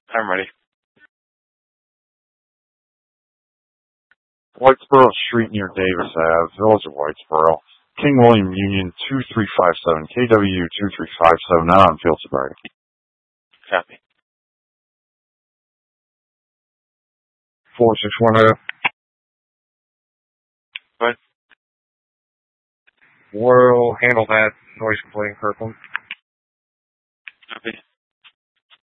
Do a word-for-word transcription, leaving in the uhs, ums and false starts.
I'm ready. Whitesboro Street near Davis Ave, Village of Whitesboro. King William Union two three five seven, K W two three five seven, not on field sobriety. Copy. four six one zero. What? We'll handle that noise complaint, Kirkland.